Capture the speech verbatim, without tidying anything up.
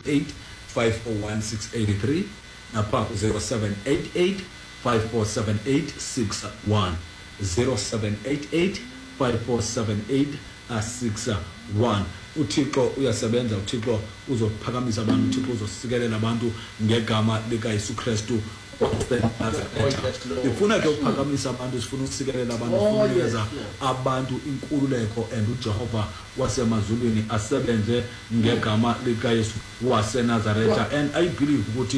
eight, five four one, six eight three, napha zero seven eight eight, five four seven eight, six one, zero seven eight eight, five four seven eight, six one. uThixo uyasebenza, uThixo uzophakamisa abantu, uThixo uzosikelela abantu ngegama lika Yesu Kristu. Ifuna ke ukuphakamisa abantu, sifuna ukusikelela abantu, sifuna ukunikeza abantu inkululeko, and uJehova wasemazulwini asebenze ngegama lika Yesu waseNazaretha. And I believe ukuthi